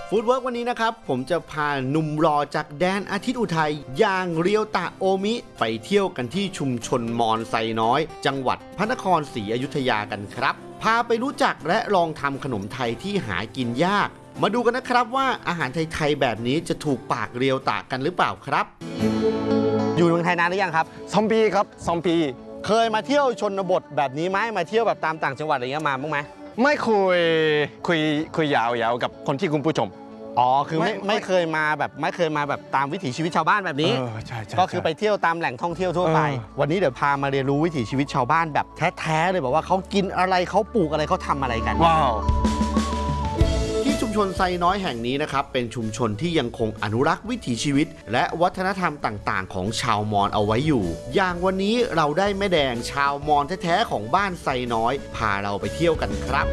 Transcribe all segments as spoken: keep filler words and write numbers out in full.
ฟู้ดเวิร์กวันนี้นะครับผมจะพาหนุ่มรอจากแดนอาทิตย์อุทัยอย่างเรียวตะโอมิไปเที่ยวกันที่ชุมชนมอญไซน้อยจังหวัดพระนครศรีอยุธยากันครับพาไปรู้จักและลองทำขนมไทยที่หากินยากมาดูกันนะครับว่าอาหารไทยๆแบบนี้จะถูกปากเรียวตะกันหรือเปล่าครับอยู่เมืองไทยนานหรือยังครับสองปีครับสองปีเคยมาเที่ยวชนบทแบบนี้ไหมมาเที่ยวแบบตามต่างจังหวัดอะไรเงี้ยมาบ้างไหมไม่เคยคุยคุยยาวๆกับคนที่คุณผู้ชมอ๋อคือไม่ไม่เคยมาแบบไม่เคยมาแบบตามวิถีชีวิตชาวบ้านแบบนี้ก็คือไปเที่ยวตามแหล่งท่องเที่ยวทั่วไปวันนี้เดี๋ยวพามาเรียนรู้วิถีชีวิตชาวบ้านแบบแท้ๆเลยบอกว่าเขากินอะไรเขาปลูกอะไรเขาทำอะไรกันว้าวที่ชุมชนไซน้อยแห่งนี้นะครับเป็นชุมชนที่ยังคงอนุรักษ์วิถีชีวิตและวัฒนธรรมต่างๆของชาวมอญเอาไว้อยู่อย่างวันนี้เราได้แม่แดงชาวมอญแท้ๆของบ้านไซน้อยพาเราไปเที่ยวกันครับ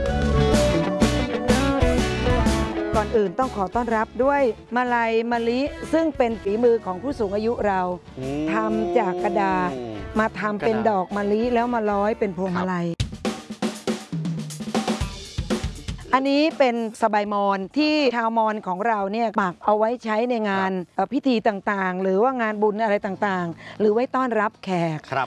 ก่อนอื่นต้องขอต้อนรับด้วยมะไลมะลิซึ่งเป็นฝีมือของผู้สูงอายุเราทำจากกระดาษมาทำเป็นดอกมะลิแล้วมาร้อยเป็นพวงมาลัยอันนี้เป็นสบายมอญที่ชาวมอญของเราเนี่ยหมักเอาไว้ใช้ในงานพิธีต่างๆหรือว่างานบุญอะไรต่างๆหรือไว้ต้อนรับแขกครับ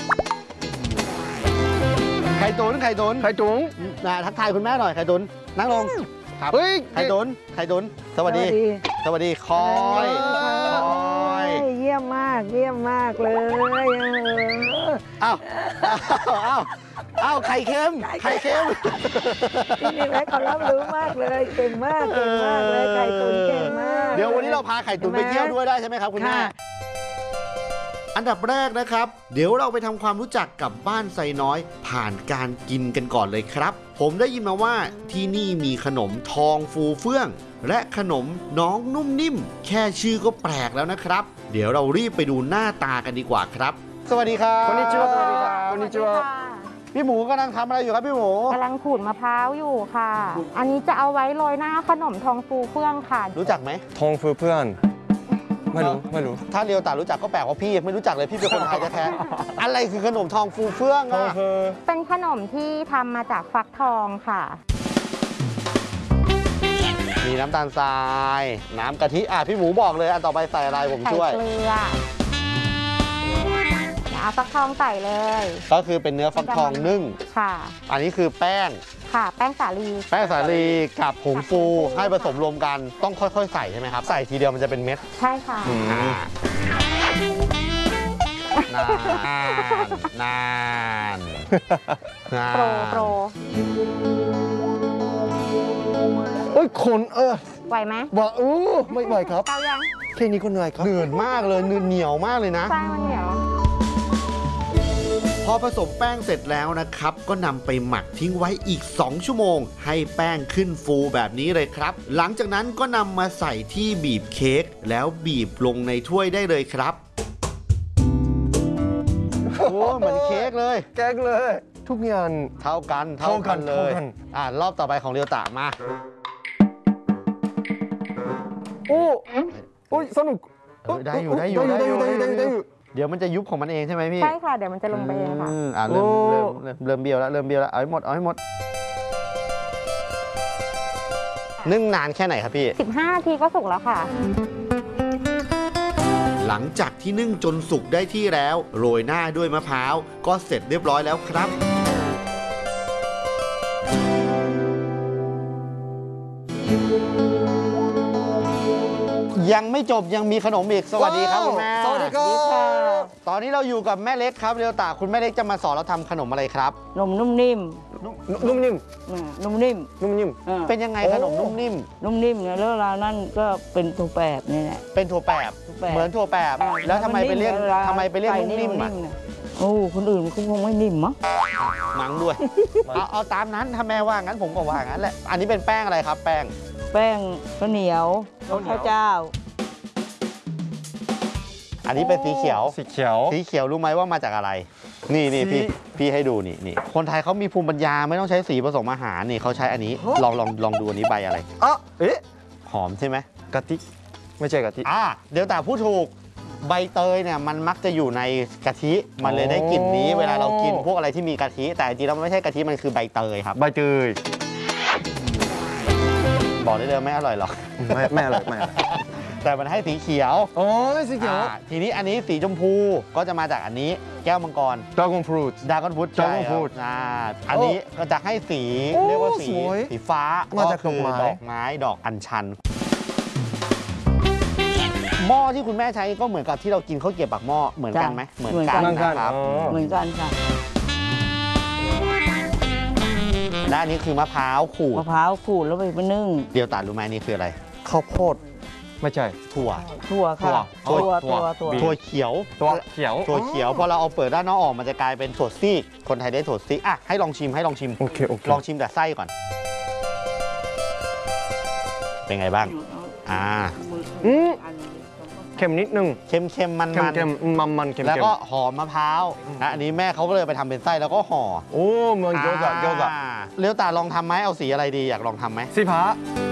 ไข่ตุ๋นไข่ตุ๋นไข่ตุ๋นทักทายคุณแม่หน่อยไข่ตุ๋นนั่งลงเฮ้ยไข่ตุ๋นไข่ตุ๋นสวัสดีสวัสดีคอยคอยเยี่ยมมากเยี่ยมมากเลยอ้าวอ้าวอ้าวไข่เค็มไข่เค็มพี่นี่แม่เขารับรู้มากเลยเก่งมากเก่งมากเลยไข่ตุ๋นเก่งมากเดี๋ยววันนี้เราพาไข่ตุ๋นไปเที่ยวด้วยได้ใช่ไหมครับคุณแม่อันดับแรกนะครับเดี๋ยวเราไปทำความรู้จักกับบ้านไซน้อยผ่านการกินกันก่อนเลยครับผมได้ยินมาว่าที่นี่มีขนมทองฟูเฟื่องและขนมน้องนุ่มนิ่มแค่ชื่อก็แปลกแล้วนะครับเดี๋ยวเรารีบไปดูหน้าตากันดีกว่าครับสวัสดีครับこんにちはสวัสดีครับこんにちはพี่หมูกำลังทำอะไรอยู่ครับพี่หมูกำลังขูดมะพร้าวอยู่ค่ะอันนี้จะเอาไว้โรยหน้าขนมทองฟูเฟื่องค่ะรู้จักไหมทองฟูเฟื่องไม่รู้ไม่รู้ถ้าเรียวตารู้จักก็แปลกว่าพี่ไม่รู้จักเลยพี่เป็นคนไทยแท้ๆอะไรคือขนมทองฟูเฟื่องอ่ะเป็นขนมที่ทำมาจากฟักทองค่ะมีน้ำตาลทรายน้ำกะทิอ่ะพี่หมูบอกเลยอันต่อไปใส่อะไรผมช่วยใส่เกลือเอาฟักทองใส่เลยก็คือเป็นเนื้อฟักทองนึ่งค่ะอันนี้คือแป้งค่ะแป้งสาลีแป้งสาลีกับผงฟูให้ผสมรวมกันต้องค่อยๆใส่ใช่ไหมครับใส่ทีเดียวมันจะเป็นเม็ดใช่ค่ะนานนานโปรโปรเอ้ยคนเออไหวไหมว่าเออไม่ไหวครับเตายังแค่นี้ก็เหนื่อยครับเหนื่อยมากเลยเหนียวมากเลยนะใช่มันเหนียวพอผสมแป้งเสร็จแล้วนะครับก็นำไปหมักทิ้งไว้อีกสองชั่วโมงให้แป้งขึ้นฟูแบบนี้เลยครับหลังจากนั้นก็นำมาใส่ที่บีบเค้กแล้วบีบลงในถ้วยได้เลยครับโอ้เหมือนเค้กเลยเค้กเลยทุกอย่างเท่ากันเท่ากันเลยอ่ารอบต่อไปของเรียวตะมาโอ้โอ้ยสนุกได้อยู่ได้อยู่ได้อยู่ได้อยู่เดี๋ยวมันจะยุบของมันเองใช่ไหมพี่ใช่ค่ะเดี๋ยวมันจะลงไปเองค่ะอ่าเริ่มเริ่มเริ่มเบี้ยวแล้วเริ่มเบี้ยวแล้วเอาให้หมดเอาให้หมดนึ่งนานแค่ไหนครับพี่สิบห้านาทีก็สุกแล้วค่ะหลังจากที่นึ่งจนสุกได้ที่แล้วโรยหน้าด้วยมะพร้าวก็เสร็จเรียบร้อยแล้วครับยังไม่จบยังมีขนมอีกสวัสดีครับคุณแม่สวัสดีครับตอนนี้เราอยู่กับแม่เล็กครับเรียวตาคุณแม่เล็กจะมาสอนเราทำขนมอะไรครับนมนุ่มนิ่มนุ่มนิ่มนุ่มนิ่มนุ่มนิ่มเป็นยังไงขนมนุ่มนิ่มนุ่มนิ่มเนี่ยแล้วเรานั่นก็เป็นถั่วแปบนี่แหละเป็นถั่วแปบเหมือนถั่วแปบแล้วทำไมไปเรียกทำไมไปเรียกนุ่มนิ่มอ่ะโอ้คนอื่นเขาคงไม่นิ่มมั้งมั้งด้วยเอาเอาตามนั้นถ้าแม่ว่างั้นผมก็ว่างั้นแหละอันนี้เป็นแป้งอะไรครับแป้งแป้งข้าวเหนียวข้าวเจ้าอันนี้เป็นสีเขียวสีเขียวสีเขียวรู้ไหมว่ามาจากอะไรนี่นี่พี่พี่ให้ดูนี่นี่คนไทยเขามีภูมิปัญญาไม่ต้องใช้สีผสมอาหารนี่เขาใช้อันนี้ลองลองลองดูอันนี้ใบอะไรอ๋อเอ๊ะหอมใช่ไหมกะทิไม่ใช่กะทิอ่าเดี๋ยวแต่พูดถูกใบเตยเนี่ยมันมักจะอยู่ในกะทิมันเลยได้กลิ่นนี้เวลาเรากินพวกอะไรที่มีกะทิแต่จริงๆแล้วมันไม่ใช่กะทิมันคือใบเตยครับใบเตยบบอกได้เลยไม่อร่อยหรอกไม่ไม่อร่อยไม่อร่อยแต่มันให้สีเขียวโอ้ยสีเขียวอ่าทีนี้อันนี้สีชมพูก็จะมาจากอันนี้แก้วมังกรดราก้อนฟรุตดากอนฟุต Dragon Fruit อ่าอันนี้ก็จะให้สีโอ้เรียกว่าสีสวยสีฟ้ามาจากคือดอกไม้ดอกไม้ดอกอัญชัน หม้อที่คุณแม่ใช้ก็เหมือนกับที่เรากินข้าวเกรี๊ยวปากหม้อเหมือนกันไหมเหมือนกันนะครับอ๋อเหมือนกันค่ะและอันนี้คือมะพร้าวขูดมะพร้าวขูดแล้วไปนึ่งเดียวตารู้ไหมนี่คืออะไรข้าวโพดไม่ใช่ถั่วถั่วค่ะถั่วถั่วถั่ถั่ววถั่วถั่วเขียวตัวเขียวถั่วเขียวพอเราเอาเปิดด้านนอกออกมันจะกลายเป็นถั่วซีกคนไทยได้ถั่วซีกอ่ะให้ลองชิมให้ลองชิมโอเคโอเคลองชิมแต่ไส้ก่อน เป็นไงบ้าง อ่าอืมเค็มนิดนึงเค็มเค็มมันเค็มมันเค็มมันมันเค็มแล้วเค็มก็หอมมะพร้าวนะอันนี้แม่เขาก็เลยไปทำเป็นไส้แล้วก็ห่อโอ้เหมือนโยกะโยกะอ่าเลี้ยวตาลองทำไหมเอาสีอะไรดีอยากลองทำไหมสีฟ้า